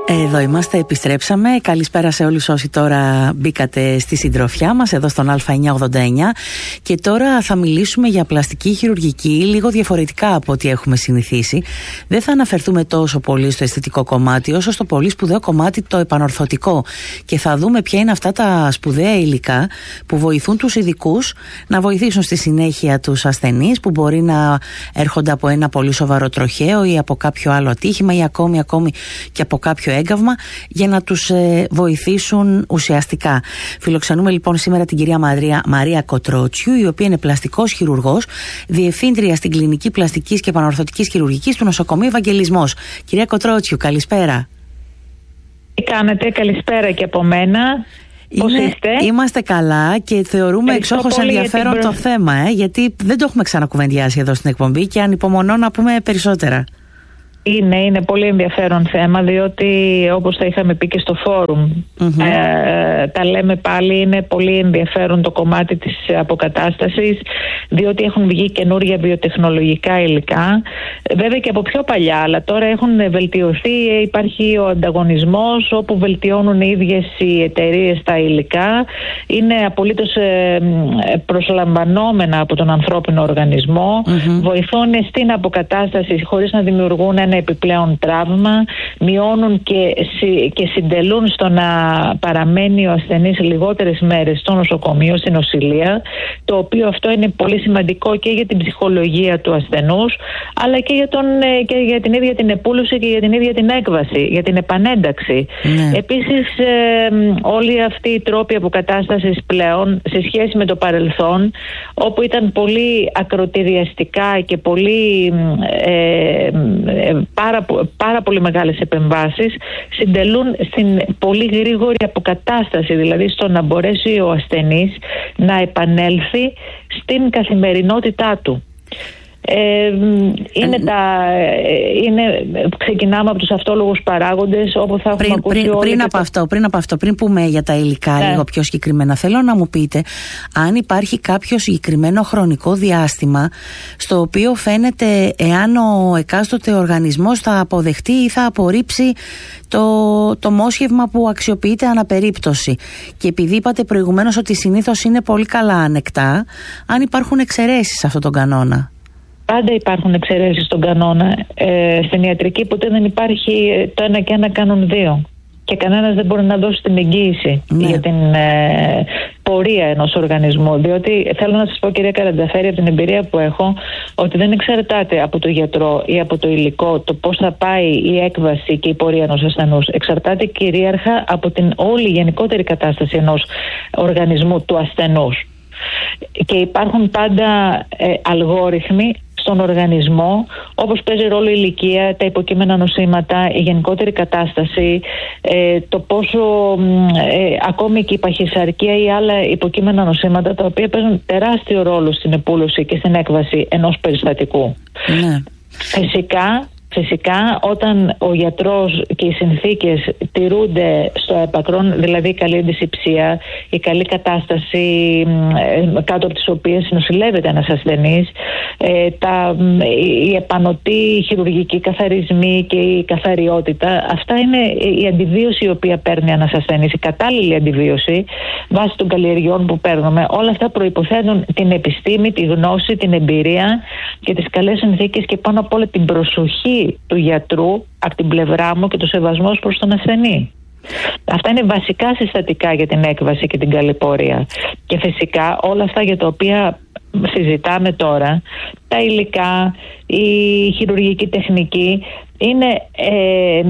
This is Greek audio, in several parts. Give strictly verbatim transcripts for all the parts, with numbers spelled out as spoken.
Εδώ είμαστε, επιστρέψαμε. Καλησπέρα σε όλους όσοι τώρα μπήκατε στη συντροφιά μας εδώ στον Α εννιακόσια ογδόντα εννιά. Και τώρα θα μιλήσουμε για πλαστική χειρουργική λίγο διαφορετικά από ό,τι έχουμε συνηθίσει. Δεν θα αναφερθούμε τόσο πολύ στο αισθητικό κομμάτι όσο στο πολύ σπουδαίο κομμάτι το επανορθωτικό. Και θα δούμε ποια είναι αυτά τα σπουδαία υλικά που βοηθούν τους ειδικούς να βοηθήσουν στη συνέχεια τους ασθενείς που μπορεί να έρχονται από ένα πολύ σοβαρό τροχαίο ή από κάποιο άλλο ατύχημα ή ακόμη, ακόμη και από κάποιο έγκαυμα για να τους ε, βοηθήσουν ουσιαστικά. Φιλοξενούμε λοιπόν σήμερα την κυρία Μαρία, Μαρία Κοτρότσιου, η οποία είναι πλαστικός χειρουργός, διευθύντρια στην Κλινική Πλαστικής και Επανορθωτικής Χειρουργικής του Νοσοκομείου Ευαγγελισμός. Κυρία Κοτρότσιου, καλησπέρα. Τι κάνετε, καλησπέρα και από μένα. Πώς Είναι, είστε? Είμαστε καλά και θεωρούμε εξόχως ενδιαφέρον το θέμα, ε, γιατί δεν το έχουμε ξανακουβεντιάσει εδώ στην εκπομπή και ανυπομονώ να πούμε περισσότερα. Είναι, είναι πολύ ενδιαφέρον θέμα, διότι όπως τα είχαμε πει και στο φόρουμ, mm-hmm. ε, τα λέμε πάλι, είναι πολύ ενδιαφέρον το κομμάτι της αποκατάστασης, διότι έχουν βγει καινούργια βιοτεχνολογικά υλικά, βέβαια και από πιο παλιά, αλλά τώρα έχουν βελτιωθεί, υπάρχει ο ανταγωνισμός όπου βελτιώνουν οι ίδιες οι εταιρείες τα υλικά, είναι απολύτως ε, προσλαμβανόμενα από τον ανθρώπινο οργανισμό, mm-hmm. βοηθούν στην αποκατάσταση χωρίς να δημιουργούν ένα επιπλέον τραύμα, μειώνουν και, και συντελούν στο να παραμένει ο ασθενής λιγότερες μέρες στο νοσοκομείο, στην νοσηλεία, το οποίο αυτό είναι πολύ σημαντικό και για την ψυχολογία του ασθενούς, αλλά και για, τον, και για την ίδια την επούλωση και για την ίδια την έκβαση, για την επανένταξη. Ναι. Επίσης, ε, όλοι αυτοί οι τρόποι αποκατάστασης πλέον, σε σχέση με το παρελθόν, όπου ήταν πολύ ακροτηριαστικά και πολύ ε, Πάρα, πάρα πολύ μεγάλες επεμβάσεις, συντελούν στην πολύ γρήγορη αποκατάσταση, δηλαδή στο να μπορέσει ο ασθενής να επανέλθει στην καθημερινότητά του. Ε, είναι ε, τα, είναι, ξεκινάμε από τους αυτόλογους παράγοντες όπου θα έχουμε πριν, ακούσει πριν, όλοι πριν, από το... αυτό, πριν από αυτό, πριν πούμε για τα υλικά ναι. λίγο πιο συγκεκριμένα, θέλω να μου πείτε αν υπάρχει κάποιο συγκεκριμένο χρονικό διάστημα στο οποίο φαίνεται εάν ο εκάστοτε οργανισμός θα αποδεχτεί ή θα απορρίψει το, το μόσχευμα που αξιοποιείται αναπερίπτωση. Και επειδή είπατε προηγουμένως ότι συνήθως είναι πολύ καλά ανεκτά, αν υπάρχουν εξαιρέσεις σε αυτόν τον κανόνα. Πάντα υπάρχουν εξαιρέσεις στον κανόνα. Ε, στην ιατρική ποτέ δεν υπάρχει το ένα και ένα κάνουν δύο. Και κανένας δεν μπορεί να δώσει την εγγύηση ναι. για την ε, πορεία ενός οργανισμού. Διότι θέλω να σας πω, κυρία Καραντζαφέρη, από την εμπειρία που έχω, ότι δεν εξαρτάται από το γιατρό ή από το υλικό το πώς θα πάει η έκβαση και η πορεία ενός ασθενούς. Εξαρτάται κυρίαρχα από την όλη γενικότερη κατάσταση ενός οργανισμού του ασθενούς. Και υπάρχουν πάντα ε, αλγόριθμοι στον οργανισμό, όπως παίζει ρόλο η ηλικία, τα υποκείμενα νοσήματα, η γενικότερη κατάσταση, ε, το πόσο ε, ακόμη και η παχυσαρκία ή άλλα υποκείμενα νοσήματα, τα οποία παίζουν τεράστιο ρόλο στην επούλωση και στην έκβαση ενός περιστατικού. Ναι. Φυσικά Φυσικά, όταν ο γιατρός και οι συνθήκες τηρούνται στο έπακρον, δηλαδή η καλή αντισηψία, η καλή κατάσταση κάτω από τις οποίες νοσηλεύεται ένας ασθενής, τα, η επανωτή χειρουργική καθαρισμοί και η καθαριότητα, αυτά είναι η αντιβίωση η οποία παίρνει ένας ασθενής, η κατάλληλη αντιβίωση βάσει των καλλιεργειών που παίρνουμε. Όλα αυτά προϋποθέτουν την επιστήμη, τη γνώση, την εμπειρία και τις καλές συνθήκες και πάνω απ' όλα την προσοχή του γιατρού από την πλευρά μου και το σεβασμός προς τον ασθενή. Αυτά είναι βασικά συστατικά για την έκβαση και την καλή πορεία. Και φυσικά όλα αυτά για τα οποία συζητάμε τώρα, τα υλικά, η χειρουργική τεχνική, είναι ε,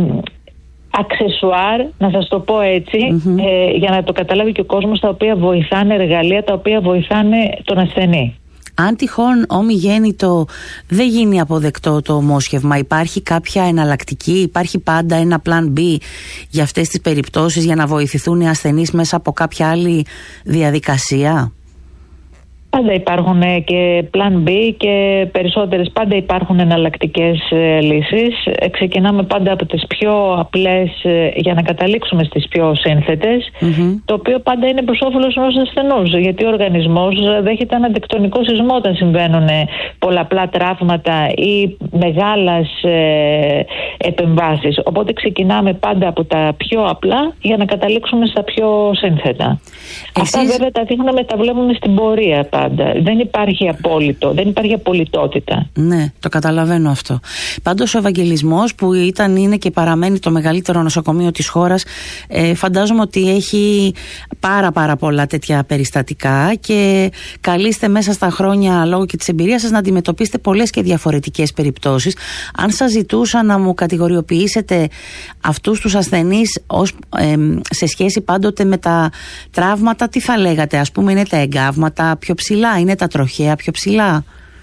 αξεσουάρ, να σας το πω έτσι, mm-hmm. ε, για να το καταλάβει και ο κόσμος, τα οποία βοηθάνε, εργαλεία τα οποία βοηθάνε τον ασθενή. Αν τυχόν ομιγέννητο δεν γίνει αποδεκτό το μόσχευμα, υπάρχει κάποια εναλλακτική, υπάρχει πάντα ένα plan B για αυτές τις περιπτώσεις, για να βοηθηθούν οι ασθενείς μέσα από κάποια άλλη διαδικασία? Πάντα υπάρχουν και plan B και περισσότερες, πάντα υπάρχουν εναλλακτικές λύσεις. Ξεκινάμε πάντα από τις πιο απλές για να καταλήξουμε στις πιο σύνθετες, mm-hmm. το οποίο πάντα είναι προς όφελος ενός ασθενούς, γιατί ο οργανισμός δέχεται έναν τεκτονικό σεισμό όταν συμβαίνουν πολλαπλά τραύματα ή μεγάλες ε, επεμβάσεις. Οπότε ξεκινάμε πάντα από τα πιο απλά για να καταλήξουμε στα πιο σύνθετα. Εσείς... Αυτά βέβαια τα δείχνουμε, τα βλέπουμε στην πορεία πάντα. Δεν υπάρχει απόλυτο, δεν υπάρχει απολυτότητα. Ναι, το καταλαβαίνω αυτό. Πάντως ο Ευαγγελισμός, που ήταν, είναι και παραμένει το μεγαλύτερο νοσοκομείο της χώρας, ε, φαντάζομαι ότι έχει πάρα πάρα πολλά τέτοια περιστατικά και καλείστε μέσα στα χρόνια, λόγω και της εμπειρίας σας, να αντιμετωπίσετε πολλές και διαφορετικές περιπτώσεις. Αν σας ζητούσα να μου κατηγοριοποιήσετε αυτούς τους ασθενείς ως, ε, σε σχέση πάντοτε με τα τραύματα, τι θα λέγατε? Ας πούμε, είναι τα εγκάβματα πιο ψηλά, είναι τα τροχαία πιο ψηλά?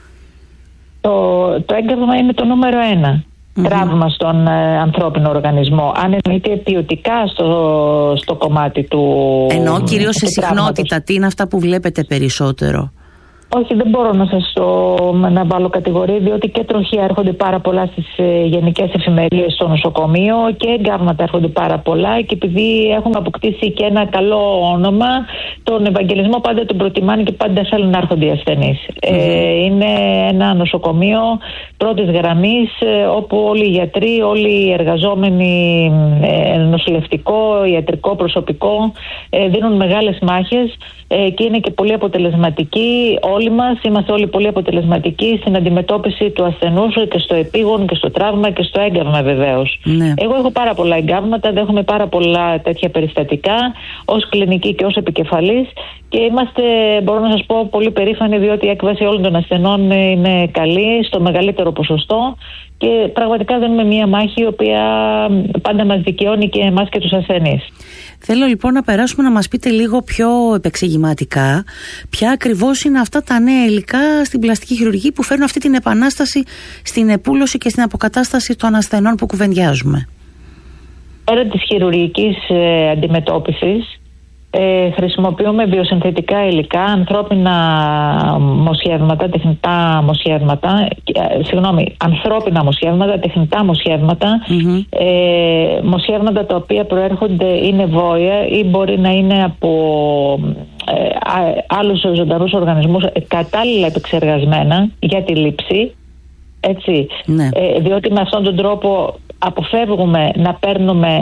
Το, το έγκαυμα είναι το νούμερο ένα mm-hmm. τραύμα στον ε, ανθρώπινο οργανισμό. Αν εννοείται ποιοτικά στο, στο κομμάτι του. Εννοώ κυρίως σε συχνότητα. Τι είναι αυτά που βλέπετε περισσότερο? Όχι, δεν μπορώ να σας το να βάλω κατηγορία, διότι και τροχεία έρχονται πάρα πολλά στις ε, γενικές εφημερίες στο νοσοκομείο και εγκάβματα έρχονται πάρα πολλά, και επειδή έχουν αποκτήσει και ένα καλό όνομα, τον Ευαγγελισμό πάντα τον προτιμάνε και πάντα θέλουν να έρχονται οι ασθενείς. Mm-hmm. Ε, είναι ένα νοσοκομείο πρώτης γραμμής, ε, όπου όλοι οι γιατροί, όλοι οι εργαζόμενοι, ε, νοσηλευτικό, ιατρικό προσωπικό, ε, δίνουν μεγάλες μάχες ε, και είναι και πολύ αποτελεσματικοί. Όλοι μας είμαστε όλοι πολύ αποτελεσματικοί στην αντιμετώπιση του ασθενούς και στο επίγον και στο τραύμα και στο έγκαυμα βεβαίως. Ναι. Εγώ έχω πάρα πολλά εγκάβματα, δέχομαι πάρα πολλά τέτοια περιστατικά ως κλινική και ως επικεφαλής, και είμαστε, μπορώ να σας πω, πολύ περήφανοι, διότι η έκβαση όλων των ασθενών είναι καλή στο μεγαλύτερο ποσοστό και πραγματικά δίνουμε μία μάχη η οποία πάντα μας δικαιώνει και εμάς και τους ασθενείς. Θέλω λοιπόν να περάσουμε να μας πείτε λίγο πιο επεξηγηματικά ποια ακριβώς είναι αυτά τα νέα υλικά στην πλαστική χειρουργική που φέρνουν αυτή την επανάσταση στην επούλωση και στην αποκατάσταση των ασθενών που κουβεντιάζουμε. Πέρα της χειρουργικής ε, αντιμετώπισης, Ε, χρησιμοποιούμε βιοσυνθετικά υλικά, ανθρώπινα μοσχεύματα, τεχνητά μοσχεύματα, ε, συγγνώμη, ανθρώπινα μοσχεύματα, τεχνητά μοσχεύματα, mm-hmm. ε, μοσχεύματα τα οποία προέρχονται, είναι βόηα ή μπορεί να είναι από ε, άλλους ζωντανούς οργανισμούς, ε, κατάλληλα επεξεργασμένα για τη λήψη, έτσι, ναι. ε, διότι με αυτόν τον τρόπο αποφεύγουμε να παίρνουμε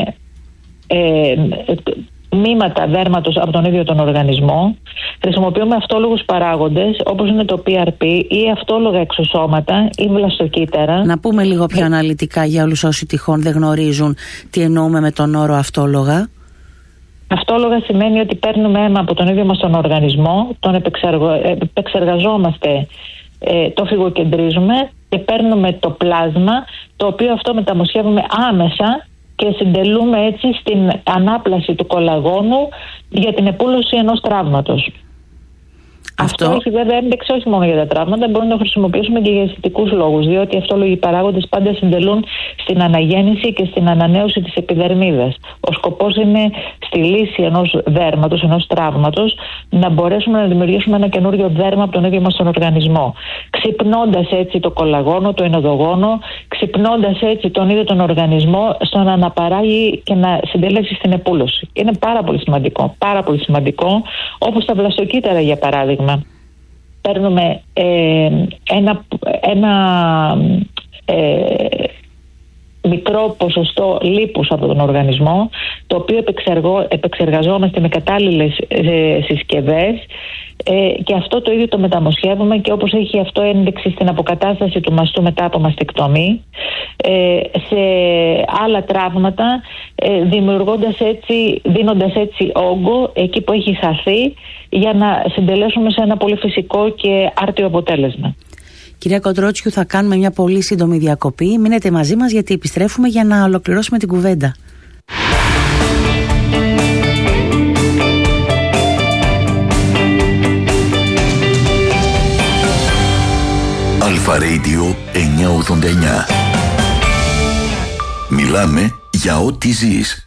ε, τμήματα δέρματος από τον ίδιο τον οργανισμό. Χρησιμοποιούμε αυτόλογους παράγοντες όπως είναι το πι αρ πι ή αυτόλογα εξωσώματα ή βλαστοκύτταρα. Να πούμε λίγο πιο αναλυτικά για όλους όσοι τυχόν δεν γνωρίζουν τι εννοούμε με τον όρο αυτόλογα. Αυτόλογα σημαίνει ότι παίρνουμε αίμα από τον ίδιο μας τον οργανισμό, τον επεξεργαζόμαστε, ε, το φυγοκεντρίζουμε και παίρνουμε το πλάσμα, το οποίο αυτό μεταμοσχεύουμε άμεσα και συντελούμε έτσι στην ανάπλαση του κολαγόνου για την επούλωση ενός τραύματος. Αυτό, αυτό έχει βέβαια ένταξη όχι μόνο για τα τραύματα, μπορούμε να το χρησιμοποιήσουμε και για αισθητικούς λόγους, διότι οι αυτόλογοι παράγοντες πάντα συντελούν στην αναγέννηση και στην ανανέωση της επιδερμίδας. Ο σκοπός είναι στη λύση ενός δέρματος, ενός τραύματος, να μπορέσουμε να δημιουργήσουμε ένα καινούριο δέρμα από τον ίδιο μας τον οργανισμό. Ξυπνώντας έτσι το κολαγόνο, το ενοδογόνο, ξυπνώντας έτσι τον ίδιο τον οργανισμό στο να αναπαράγει και να συντελέσει στην επούλωση. Είναι πάρα πολύ σημαντικό, πάρα πολύ σημαντικό, όπως τα βλαστοκύτταρα για παράδειγμα. Παίρνουμε ε, ένα, ένα ε, μικρό ποσοστό λίπους από τον οργανισμό, το οποίο επεξεργο, επεξεργαζόμαστε με κατάλληλες ε, συσκευές, ε, και αυτό το ίδιο το μεταμοσχεύουμε, και όπως έχει αυτό ένδειξη στην αποκατάσταση του μαστού μετά από μαστεκτομή, ε, σε άλλα τραύματα, ε, δημιουργώντας έτσι, δίνοντας έτσι όγκο εκεί που έχει χαθεί, για να συντελέσουμε σε ένα πολύ φυσικό και άρτιο αποτέλεσμα. Κυρία Κοντρότσιου, θα κάνουμε μια πολύ σύντομη διακοπή. Μείνετε μαζί μας, γιατί επιστρέφουμε για να ολοκληρώσουμε την κουβέντα. Αλφα Radio εννιακόσια ογδόντα εννιά. Μιλάμε για ό,τι ζεις.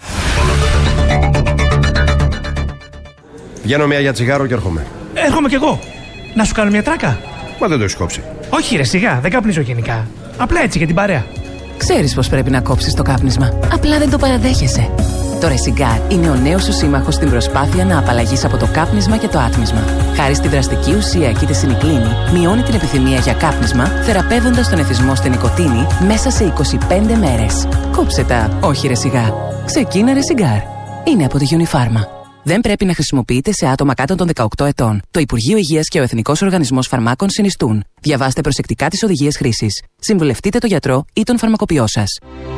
Βγαίνω μια για τσιγάρο και έρχομαι. Έρχομαι κι εγώ. Να σου κάνω μια τράκα? Μα δεν το έχεις κόψει. Όχι, ρε, σιγά, δεν καπνίζω γενικά. Απλά έτσι για την παρέα. Ξέρεις πως πρέπει να κόψεις το κάπνισμα. Απλά δεν το παραδέχεσαι. Το Ρεσιγκάρ είναι ο νέος σου σύμμαχος στην προσπάθεια να απαλλαγείς από το κάπνισμα και το άτμισμα. Χάρη στη δραστική ουσία κητεσινικλίνη, μειώνει την επιθυμία για κάπνισμα, θεραπεύοντας τον εθισμό στην νοικοτήνη μέσα σε είκοσι πέντε μέρες. Κόψε τα, όχι Ρεσιγκάρ. Ξεκίνα Ρεσιγκάρ. Είναι από τη Unifarma. Δεν πρέπει να χρησιμοποιείται σε άτομα κάτω των δεκαοκτώ ετών. Το Υπουργείο Υγείας και ο Εθνικός Οργανισμός Φαρμάκων συνιστούν. Διαβάστε προσεκτικά τις οδηγίες χρήσης. Συμβουλευτείτε τον γιατρό ή τον φαρμακοποιό σας.